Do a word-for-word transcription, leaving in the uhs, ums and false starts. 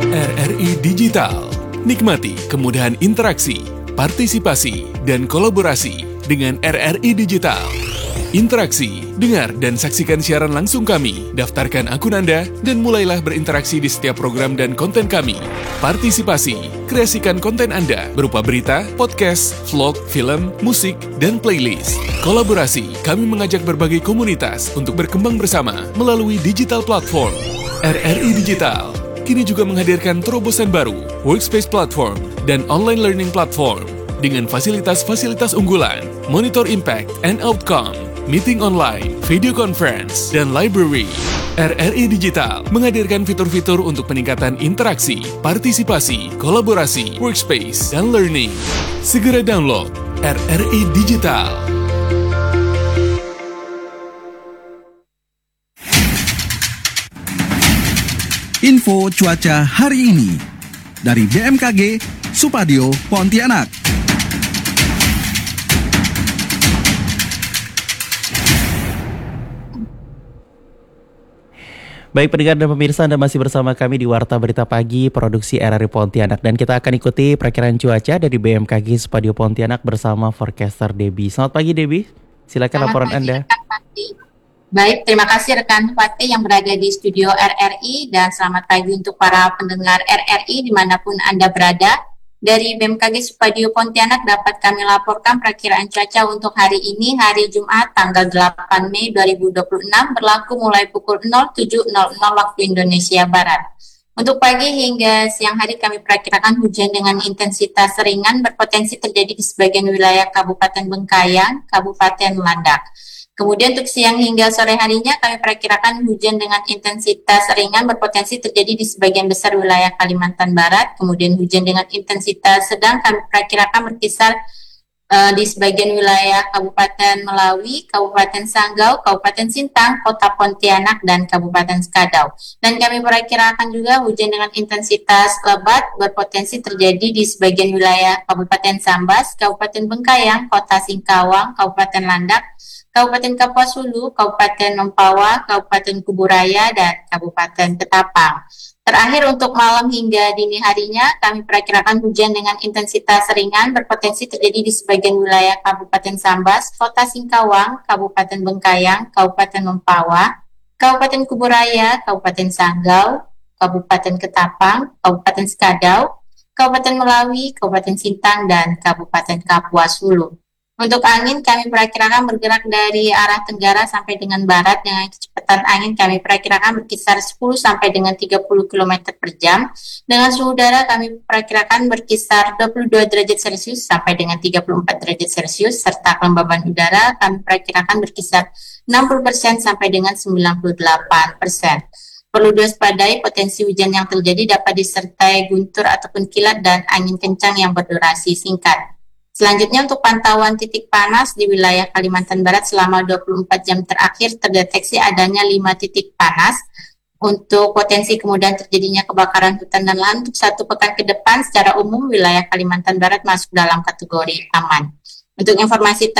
R R I Digital. Nikmati kemudahan interaksi, partisipasi, dan kolaborasi dengan R R I Digital. Interaksi, dengar dan saksikan siaran langsung kami, daftarkan akun Anda, dan mulailah berinteraksi di setiap program dan konten kami. Partisipasi, kreasikan konten Anda berupa berita, podcast, vlog, film, musik, dan playlist. Kolaborasi, kami mengajak berbagai komunitas untuk berkembang bersama melalui digital platform. R R I Digital kini juga menghadirkan terobosan baru, workspace platform, dan online learning platform dengan fasilitas-fasilitas unggulan, monitor impact and outcome, meeting online, video conference, dan library. R R I Digital menghadirkan fitur-fitur untuk peningkatan interaksi, partisipasi, kolaborasi, workspace, dan learning. Segera download R R I Digital. Info cuaca hari ini dari B M K G Supadio Pontianak. Baik pendengar dan pemirsa, Anda masih bersama kami di Warta Berita Pagi Produksi R R I Pontianak, dan kita akan ikuti perakiraan cuaca dari B M K G Supadio Pontianak bersama forecaster Debbie. Selamat pagi Debbie, silakan Selamat laporan pagi, Anda. Baik, terima kasih rekan Fatih yang berada di studio R R I, dan selamat pagi untuk para pendengar R R I dimanapun Anda berada. Dari B M K G Supadio Pontianak dapat kami laporkan perakiraan cuaca untuk hari ini, hari Jumat tanggal delapan Mei dua ribu dua puluh enam, berlaku mulai pukul nol tujuh nol nol waktu Indonesia Barat. Untuk pagi hingga siang hari kami perkirakan hujan dengan intensitas ringan berpotensi terjadi di sebagian wilayah Kabupaten Bengkayang, Kabupaten Landak. Kemudian untuk siang hingga sore harinya kami perkirakan hujan dengan intensitas ringan berpotensi terjadi di sebagian besar wilayah Kalimantan Barat. Kemudian hujan dengan intensitas sedang kami perkirakan berkisar uh, di sebagian wilayah Kabupaten Melawi, Kabupaten Sanggau, Kabupaten Sintang, Kota Pontianak, dan Kabupaten Skadau. Dan kami perkirakan juga hujan dengan intensitas lebat berpotensi terjadi di sebagian wilayah Kabupaten Sambas, Kabupaten Bengkayang, Kota Singkawang, Kabupaten Landak, Kabupaten Kapuas Hulu, Kabupaten Mempawah, Kabupaten Kuburaya, dan Kabupaten Ketapang. Terakhir untuk malam hingga dini harinya, kami perkirakan hujan dengan intensitas ringan berpotensi terjadi di sebagian wilayah Kabupaten Sambas, Kota Singkawang, Kabupaten Bengkayang, Kabupaten Mempawah, Kabupaten Kuburaya, Kabupaten Sanggau, Kabupaten Ketapang, Kabupaten Skadau, Kabupaten Melawi, Kabupaten Sintang, dan Kabupaten Kapuas Hulu. Untuk angin kami perkirakan bergerak dari arah tenggara sampai dengan barat dengan kecepatan angin kami perkirakan berkisar sepuluh sampai dengan tiga puluh kilometer per jam. Dengan suhu udara kami perkirakan berkisar dua puluh dua derajat Celcius sampai dengan tiga puluh empat derajat Celcius, serta kelembaban udara kami perkirakan berkisar enam puluh persen sampai dengan sembilan puluh delapan persen. Perlu diwaspadai potensi hujan yang terjadi dapat disertai guntur ataupun kilat dan angin kencang yang berdurasi singkat. Selanjutnya untuk pantauan titik panas di wilayah Kalimantan Barat selama dua puluh empat jam terakhir terdeteksi adanya lima titik panas. Untuk potensi kemudahan terjadinya kebakaran hutan dan lahan untuk satu pekan ke depan secara umum wilayah Kalimantan Barat masuk dalam kategori aman. Untuk informasi